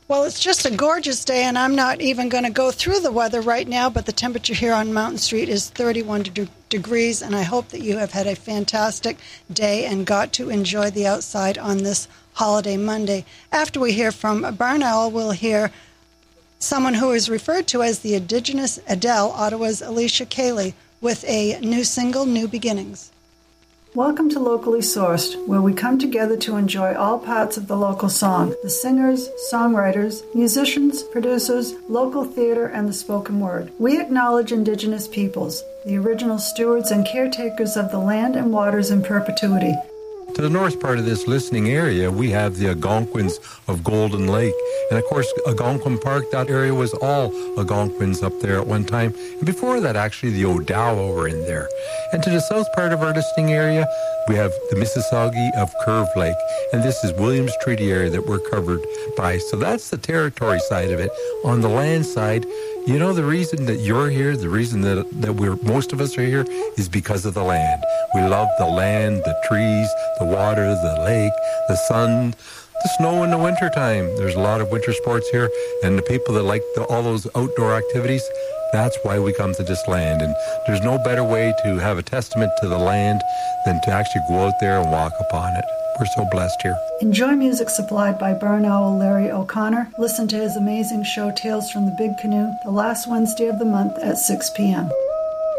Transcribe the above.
Well, it's just a gorgeous day, and I'm not even going to go through the weather right now, but the temperature here on Mountain Street is 31 degrees, and I hope that you have had a fantastic day and got to enjoy the outside on this holiday Monday. After we hear from Barn Owl, we'll hear someone who is referred to as the Indigenous Adele, Ottawa's Alicia Cayley, with a new single, New Beginnings. Welcome to Locally Sourced, where we come together to enjoy all parts of the local song, the singers, songwriters, musicians, producers, local theater, and the spoken word. We acknowledge Indigenous peoples, the original stewards and caretakers of the land and waters in perpetuity. To the north part of this listening area, we have the Algonquins of Golden Lake. And of course, Algonquin Park, that area was all Algonquins up there at one time. And before that, actually, the Odawa were in there. And to the south part of our listening area, we have the Mississauga of Curve Lake. And this is Williams Treaty area that we're covered by. So that's the territory side of it. On the land side, you know, the reason that you're here, the reason that most of us are here is because of the land. We love the land, the trees, the water, the lake, the sun, the snow in the wintertime. There's a lot of winter sports here, and the people that like all those outdoor activities, that's why we come to this land. And there's no better way to have a testament to the land than to actually go out there and walk upon it. We're so blessed here. Enjoy music supplied by Barn Owl Larry O'Connor. Listen to his amazing show, Tales from the Big Canoe, the last Wednesday of the month at 6 p.m.